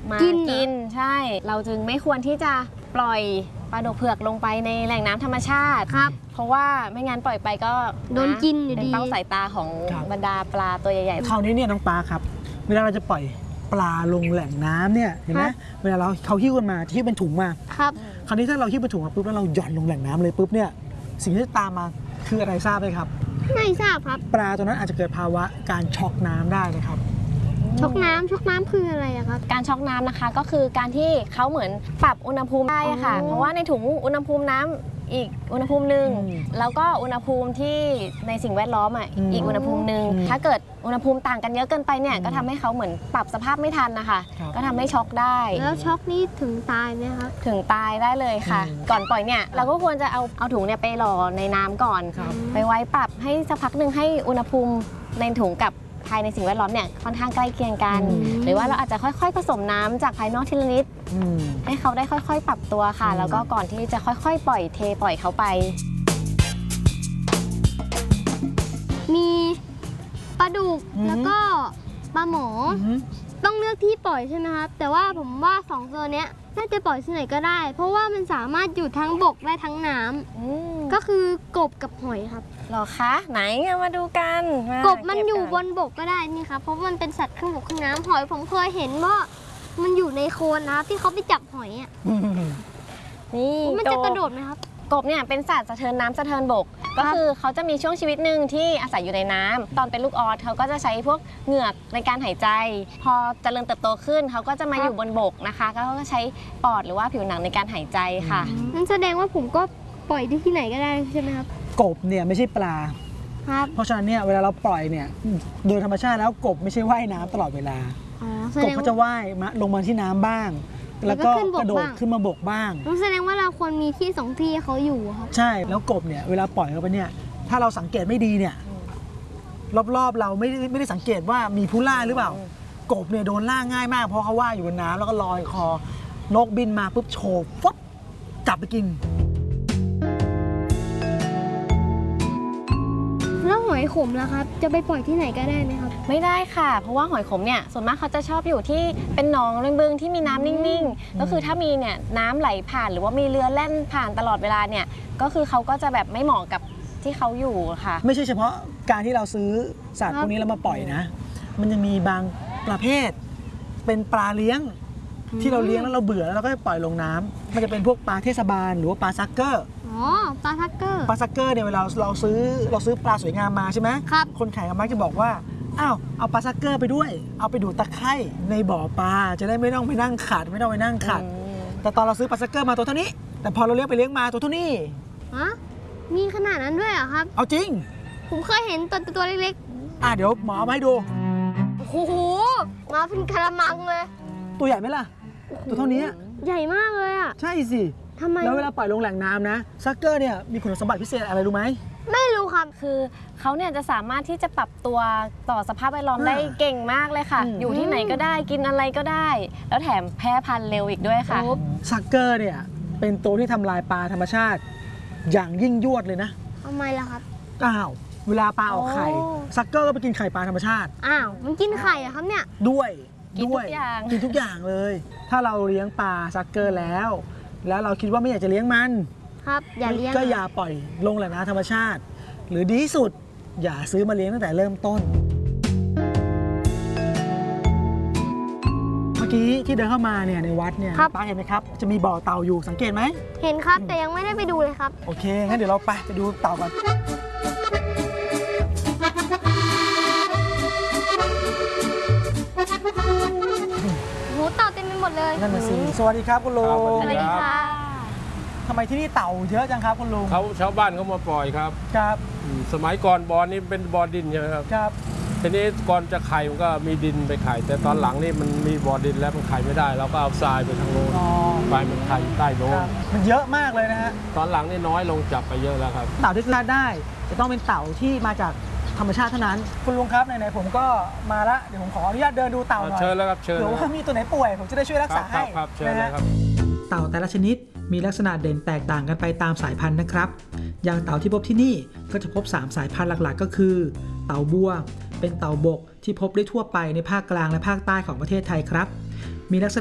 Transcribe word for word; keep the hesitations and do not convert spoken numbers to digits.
มากินใช่เราจึงไม่ควรที่จะปล่อยปลาดุกเผือกลงไปในแหล่งน้ำธรรมชาติครับเพราะว่าไม่งั้นปล่อยไปก็โดนกินอยู่ดีเป็นเป้าสายตาของบรรดาปลาตัวใหญ่ๆคราวนี้เนี่ยน้องปลาครับเวลาเราจะปล่อยปลาลงแหล่งน้ำเนี่ยเห็นไหมเวลาเราเขาหิ้วกันมาที่เป็นถุงมาครับคราวนี้ถ้าเราหิ้วเป็นถุงมาปุ๊บแล้วเราหย่อนลงแหล่งน้ำเลยปุ๊บเนี่ยสิ่งที่ตามมาคืออะไรทราบไหมครับไม่ทราบครับปลาตัวนั้นอาจจะเกิดภาวะการช็อกน้ำได้นะครับช็อกน้ำช็อกน้ำคืออะไรอะครับการช็อกน้ำนะคะก็คือการที่เขาเหมือนปรับอุณหภูมิได้ค่ะเพราะว่าในถุงอุณหภูมิน้ำอีกอุณหภูมิหนึ่งแล้วก็อุณหภูมิที่ในสิ่งแวดล้อมอ่ะอีกอุณหภูมิหนึ่งถ้าเกิดอุณหภูมิต่างกันเยอะเกินไปเนี่ยก็ทำให้เขาเหมือนปรับสภาพไม่ทันนะคะก็ทำให้ช็อกได้แล้วช็อกนี่ถึงตายไหมครับถึงตายได้เลยค่ะก่อนปล่อยเนี่ยเราก็ควรจะเอาเอาถุงเนี่ยไปหล่อในน้ำก่อนไปไว้ปรับให้สักพักหนึ่งให้อุณหภูมิในถุงกับภายในสิ่งแวดล้อมเนี่ยค่อนข้างใกล้เคียงกันหรือว่าเราอาจจะค่อยๆผสมน้ำจากภายนอกทีละนิดให้เขาได้ค่อยๆปรับตัวค่ะแล้วก็ก่อนที่จะค่อยๆปล่อยเทปล่อยเขาไปมีปลาดุกแล้วก็ปลาหมอต้องเลือกที่ปล่อยใช่ไหมครับแต่ว่าผมว่าสองตัวเนี้ยน่าจะปล่อยที่ไหนก็ได้เพราะว่ามันสามารถอยู่ทั้งบกและทั้งน้ำก็คือกบกับหอยครับหรอคะไหนมาดูกันกบมันอยู่บนบกก็ได้นี่ครับเพราะมันเป็นสัตว์ครึ่งบกครึ่งน้ำหอยผมเคยเห็นว่ามันอยู่ในโคลนนะครับที่เขาไปจับหอยอ่ะนี่มันจะกระโดดไหมครับกบเนี่ยเป็นสัตว์สะเทินน้ำสะเทินบกก็คือเขาจะมีช่วงชีวิตหนึ่งที่อาศัยอยู่ในน้ำตอนเป็นลูกออสเขาก็จะใช้พวกเหงือกในการหายใจพอเจริญเติบโตขึ้นเขาก็จะมาอยู่บนบกนะคะเขาก็ใช้ปอดหรือว่าผิวหนังในการหายใจค่ะนั่นแสดงว่าผมก็ปล่อยที่ไหนก็ได้ใช่ไหมครับกบเนี่ยไม่ใช่ปลาเพราะฉะนั้นเนี่ยเวลาเราปล่อยเนี่ยโดยธรรมชาติแล้วกบไม่ใช่ว่ายน้ำตลอดเวลากบเขาจะว่ายมาลงมาที่น้ำบ้างแล้วก็กระโดดขึ้นมาบกบ้างแสดงว่าเราควรมีที่สองที่เขาอยู่ครับใช่แล้วกบเนี่ยเวลาปล่อยเขาไปเนี่ยถ้าเราสังเกตไม่ดีเนี่ยรอบๆเราไม่ได้ไม่ได้สังเกตว่ามีผู้ล่าหรือเปล่ากบเนี่ยโดนล่าง่ายมากเพราะเขาว่ายอยู่บนน้ำแล้วก็ลอยคอนกบินมาปุ๊บโฉบฟุ๊บจับไปกินแล้วหอยขมล่ะครับจะไปปล่อยที่ไหนก็ได้ไหมครับไม่ได้ค่ะเพราะว่าหอยขมเนี่ยส่วนมากเขาจะชอบอยู่ที่เป็นหนองบึงที่มีน้ำนิ่งๆก็คือถ้ามีเนี่ยน้ำไหลผ่านหรือว่ามีเรือแล่นผ่านตลอดเวลาเนี่ยก็คือเขาก็จะแบบไม่เหมาะกับที่เขาอยู่ค่ะไม่ใช่เฉพาะการที่เราซื้อสัตว์พวกนี้แล้วมาปล่อยนะมันจะมีบางประเภทเป็นปลาเลี้ยงที่เราเลี้ยงแล้วเราเบื่อแล้วเราก็ปล่อยลงน้ำมันจะเป็นพวกปลาเทศบาลหรือว่าปลาซักเกอร์อ๋อปลาซักเกอร์ปลาซักเกอร์เนี่ยเวลาเราซื้อเราซื้อปลาสวยงามมาใช่ไหมครับคนขายก็มักจะบอกว่าอ้าวเอาปลาซักเกอร์ไปด้วยเอาไปดูตะไคร่ในบ่อปลาจะได้ไม่ต้องไปนั่งขัดไม่ต้องไปนั่งขัดแต่ตอนเราซื้อปลาซักเกอร์มาตัวเท่านี้แต่พอเราเลี้ยงไปเลี้ยงมาตัวเท่านี้ฮะมีขนาดนั้นด้วยเหรอครับเอาจริงผมเคยเห็นตัวตัวเล็กๆอ่ะเดี๋ยวหมอมาให้ดูโอ้โหมาเป็นกระมังเลยตัวใหญ่ไหมล่ะตัวเท่านี้ใหญ่มากเลยอ่ะใช่สิทำไมแล้วเวลาปล่อยลงแหล่งน้ำนะซักเกอร์เนี่ยมีคุณสมบัติพิเศษอะไรรู้ไหมไม่รู้ครับคือเขาเนี่ยจะสามารถที่จะปรับตัวต่อสภาพแวดล้อมได้เก่งมากเลยค่ะอยู่ที่ไหนก็ได้กินอะไรก็ได้แล้วแถมแพร่พันธุ์เร็วอีกด้วยค่ะซักเกอร์เนี่ยเป็นตัวที่ทำลายปลาธรรมชาติอย่างยิ่งยวดเลยนะทำไมล่ะครับอ้าวเวลาปลาออกไข่ซักเกอร์ก็ไปกินไข่ปลาธรรมชาติอ้าวมันกินไข่อะครับเนี่ยด้วยกินทุกอย่างกินทุกอย่างเลยถ้าเราเลี้ยงปลาซักเกอร์แล้วแล้วเราคิดว่าไม่อยากจะเลี้ยงมันครับอย่าเลี้ยงก็อย่าปล่อยลงแหล่งน้ำธรรมชาติหรือดีที่สุดอย่าซื้อมาเลี้ยงตั้งแต่เริ่มต้นเมื่อกี้ที่เดินเข้ามาเนี่ยในวัดเนี่ยป้าเห็นไหมครับจะมีบ่อเต่าอยู่สังเกตไหมเห็นครับแต่ยังไม่ได้ไปดูเลยครับโอเคงั้นเดี๋ยวเราไปไปดูเต่ากันโหเต่าเต็มไปหมดเลยนั่นน่ะสิสวัสดีครับคุณลุงสวัสดีค่ะทำไมที่นี่เต่าเยอะจังครับคุณลุงเขาชาวบ้านเขามาปล่อยครับครับสมัยก่อนบ่อนี้เป็นบ่อดินใช่ไหมครับครับทีนี้ก่อนจะไข่มันก็มีดินไปไข่แต่ตอนหลังนี่มันมีบ่อดินแล้วมันไข่ไม่ได้เราก็เอาทรายไปทางโน้นไปมันไข่ใต้โน้นมันเยอะมากเลยนะฮะตอนหลังนี่น้อยลงจับไปเยอะแล้วครับเต่าที่ล่าได้จะต้องเป็นเต่าที่มาจากธรรมชาติเท่านั้นคุณลุงครับไหนๆผมก็มาละเดี๋ยวผมขออนุญาตเดินดูเต่าหน่อยเชิญแล้วครับเชิญเดี๋ยวว่ามีตัวไหนป่วยผมจะได้ช่วยรักษาให้ครับเชิญเลยครับเต่าแต่ละชนิดมีลักษณะเด่นแตกต่างกันไปตามสายพันธุ์นะครับอย่างเต่าที่พบที่นี่ก็จะพบสามสายพันธุ์หลักๆก็คือเต่าบัวเป็นเต่าบกที่พบได้ทั่วไปในภาคกลางและภาคใต้ของประเทศไทยครับมีลักษณะ